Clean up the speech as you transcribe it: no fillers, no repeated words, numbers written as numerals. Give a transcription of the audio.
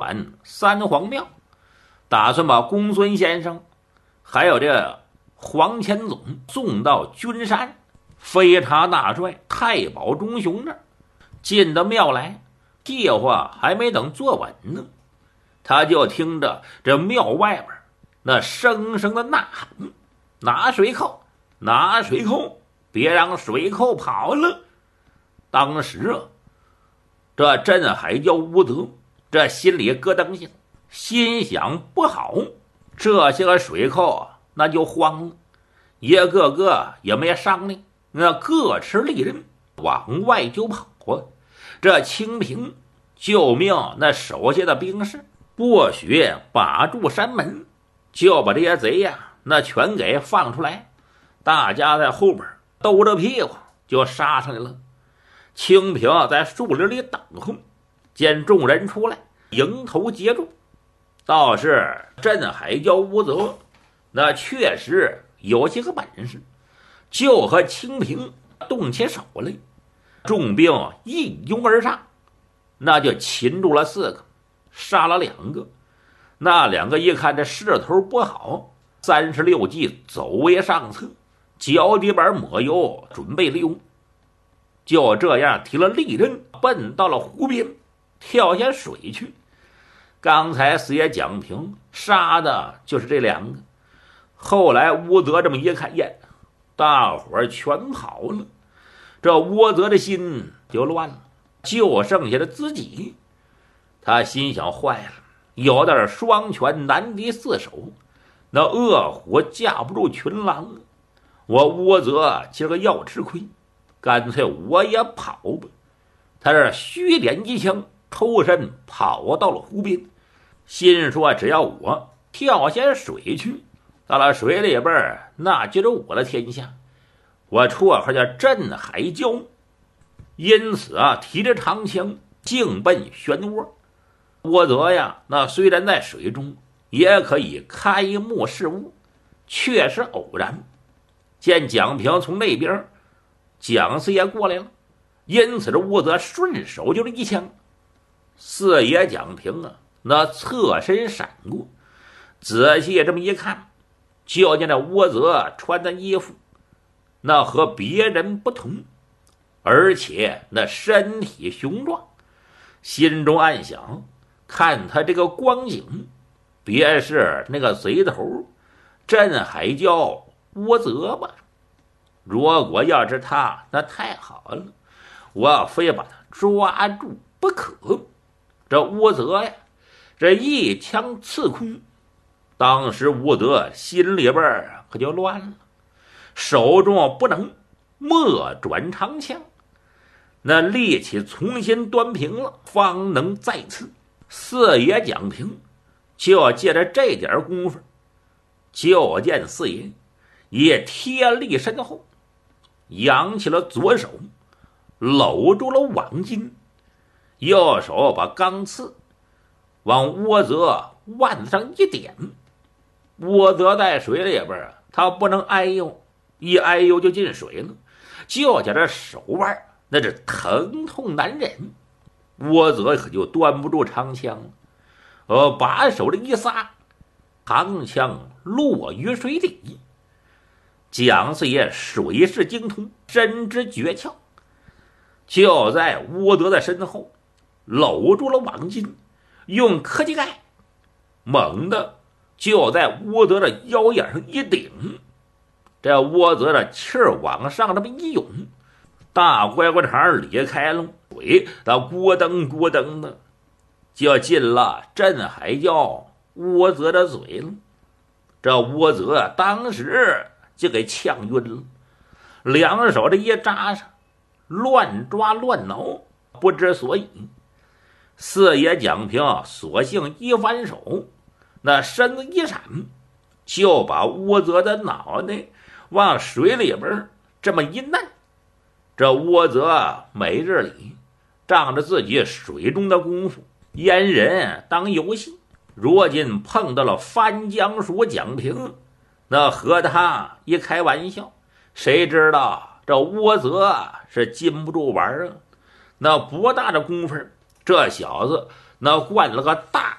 返三皇庙，打算把公孙先生还有这黄千总送到君山飞查大帅太保钟雄那儿。进到庙来，计划还没等坐稳呢，他就听着这庙外边那声声的呐喊：“拿水寇，拿水寇，别让水寇跑了！”当时这镇海叫乌德，这心里咯噔一下，心想不好，这些个水寇那就慌了，一个个也没商量，那各持利刃往外就跑啊！这清平救命那手下的兵士不许把住山门，就把这些贼呀那全给放出来，大家在后边兜着屁股就杀上来了。清平在树林里等候，见众人出来，迎头接住。倒是镇海叫乌泽，那确实有些个本事，就和清平动起手来。众兵一拥而上，那就擒住了4个，杀了2个。那2个一看这势头不好，36计走为上策，脚底板抹油准备溜。就这样提了利刃，奔到了湖边，跳下水去。刚才四爷蒋平杀的就是这2个，后来乌泽这么一看，耶，大伙儿全跑了，这乌泽的心就乱了，就剩下了自己。他心想坏了，有点双拳难敌4手，那恶虎架不住群狼，我乌泽今儿个要吃亏，干脆我也跑吧。他这虚点一枪，抽身跑到了湖边，心说只要我跳下水去，到了水里边那就是我的天下，我绰号叫镇海蛟。因此提着长枪径奔漩涡。沃泽呀，那虽然在水中也可以开目视物，确实偶然见蒋平从那边蒋四爷过来了，因此这沃泽顺手就是一枪。四爷蒋平那侧身闪过，仔细这么一看，就见这沃泽穿的衣服那和别人不同，而且那身体雄壮，心中暗想，看他这个光景，别是那个贼头镇海蛟沃泽吧？如果要是他，那太好了，我非把他抓住不可。这沃泽呀，这一枪刺空，当时沃泽心里边可就乱了，手中不能莫转长枪，那力气重新端平了，方能再刺。四爷蒋平就借着这点功夫，就见四爷也贴立身后，扬起了左手，搂住了网巾，右手把钢刺往沃泽腕子上一点。沃泽在水里边他不能哎呦，一哎呦就进水了，就觉着手腕那是疼痛难忍。沃泽可就端不住长枪了，把手这一撒，长枪落于水底。蒋四爷水势精通，深知诀窍，就在沃泽的身后搂住了网巾，用科技盖猛地就在沃泽的腰眼上一顶。这沃泽的气儿往上这么一涌，大乖乖肠离开了水，他咕噔咕噔的就进了镇海蛟沃泽的嘴了。这沃泽当时就给呛晕了，两手这一扎上，乱抓乱挠，不知所以。四爷蒋平索性一翻手，那身子一闪，就把沃泽的脑袋往水里边这么一摁。这沃泽每日里仗着自己水中的功夫，阉人当游戏，如今碰到了翻江鼠蒋平，那和他一开玩笑，谁知道这沃泽是禁不住玩啊！那不大的功夫，这小子那灌了个大